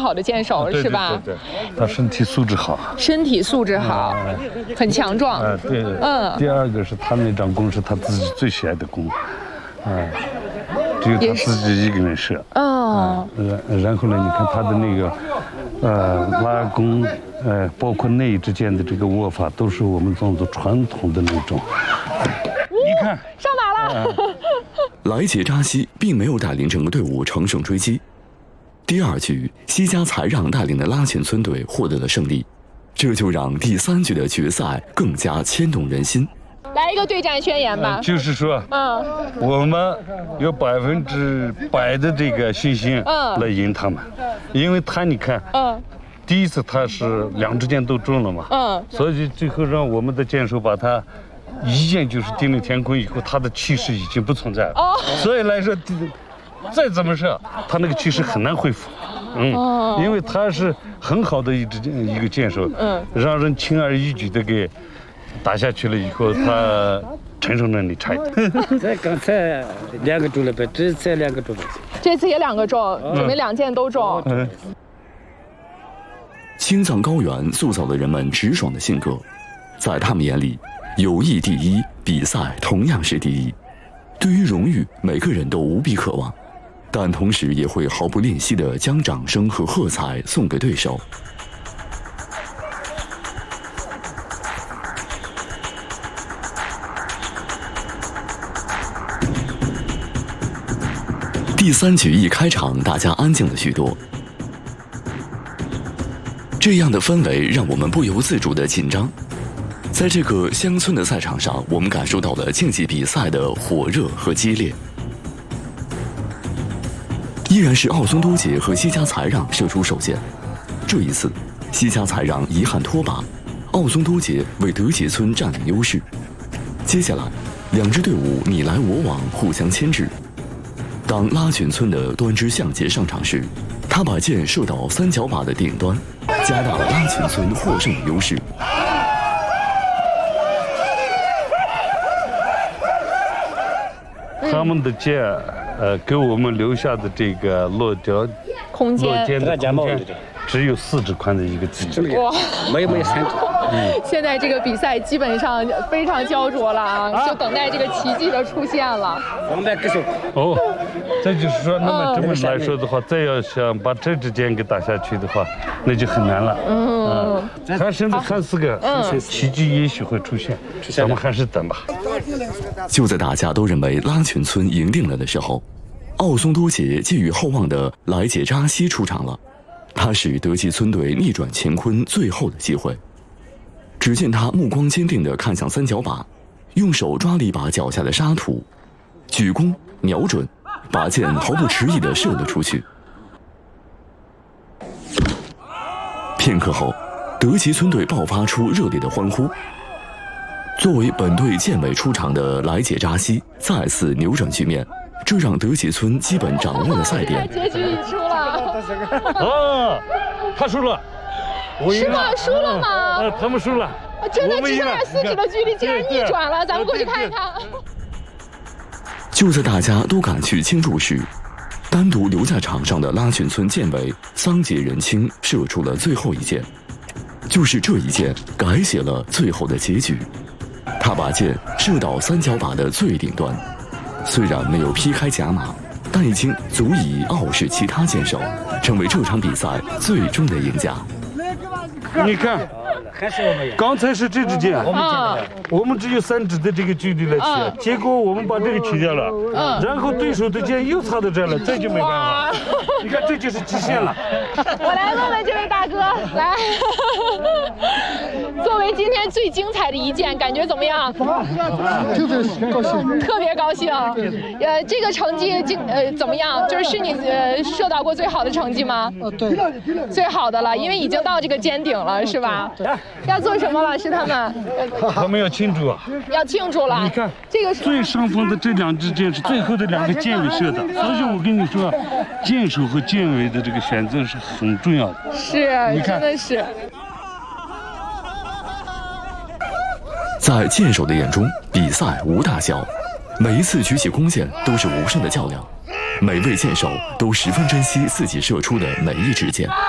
好的箭手，是吧？ 对，他身体素质好， 身体素质好，很强壮。 对，第二个是他那张弓是他自己最喜爱的弓，只有他自己一个人射。然后呢，你看他的那个拉弓，包括内之间的这个握法，都是我们藏族传统的那种。你看上马了。 来杰扎西并没有带领整个队伍乘胜追击。第二局，西家才让带领的拉群村队获得了胜利，这就让第3局的决赛更加牵动人心。 来一个对战宣言吧。 就是说，我们有100%的这个信心来赢他们，因为他你看，第一次他是2支箭都中了嘛，所以最后让我们的箭手把他一箭就是定了天空以后，他的气势已经不存在了。所以来说，再怎么射，他那个气势很难恢复。因为他是很好的一个箭手，让人轻而易举的给打下去了以后，他承受能力差一点。 这刚才2个中了呗，这次2个中了。 这次也2个中，准备2箭都中。 青藏高原塑造了人们直爽的性格，在他们眼里，友谊第一，比赛同样是第一。对于荣誉，每个人都无比渴望，但同时也会毫不吝惜地将掌声和喝彩送给对手。第3局一开场，大家安静了许多。这样的氛围让我们不由自主的紧张。在这个乡村的赛场上，我们感受到了竞技比赛的火热和激烈。依然是奥松都杰和西家才让射出首箭。这一次，西家才让遗憾脱靶，奥松都杰为德杰村占领优势。接下来，2支队伍你来我往，互相牵制。当拉群村的端之相杰上场时，他把箭射到3角靶的顶端，加大了拉群村获胜的优势。 他们的箭，给我们留下的这个落空间只有4指宽的一个距离。 哇， 没有3指。 现在这个比赛基本上非常焦灼了啊，就等待这个奇迹的出现了。 这就是说，那么这么来说的话，再要想把这支箭给打下去的话，那就很难了。他甚至看4个，奇迹也许会出现，咱们还是等吧。 就在大家都认为拉群村赢定了的时候，奥松都杰寄予厚望的来杰扎西出场了，他是德吉村队逆转乾坤最后的机会。只见他目光坚定地看向3角靶，用手抓了一把脚下的沙土，举弓瞄准，把箭毫不迟疑地射了出去。片刻后，德吉村队爆发出热烈的欢呼。作为本队箭尾出场的来杰扎西再次扭转局面，这让德吉村基本掌握了赛点。 结局已出了。他输了。 是吗？输了吗？ 他们输了。 真的只剩下4指的距离，竟然逆转了！咱们过去看一看。 就在大家都赶去庆祝时，单独留在场上的拉群村箭尾桑杰仁清射出了最后一箭。就是这一箭改写了最后的结局。他把箭射到3角靶的最顶端，虽然没有劈开甲马，但已经足以傲视其他箭手，成为这场比赛最终的赢家。 你看，刚才是这支箭，我们只有3指的这个距离来起，结果我们把这个取掉了，然后对手的箭又插到这了，这就没办法。你看，这就是极限了。 我来问问这位大哥，来，作为今天最精彩的一箭，感觉怎么样？ 就是高兴， 特别高兴。这个成绩怎么样？就是你射到过最好的成绩吗？ 对， 最好的了，因为已经到这个尖顶了，是吧？要做什么，老师他们？ 他们要庆祝啊！ 要庆祝了。 你看， 这个最上方的这2支箭是最后的2个箭尾射的，所以我跟你说，箭手和箭尾的这个选择是很重要的。 是，真的是。 在箭手的眼中，比赛无大小，每一次举起弓箭都是无声的较量，每位箭手都十分珍惜自己射出的每一支箭。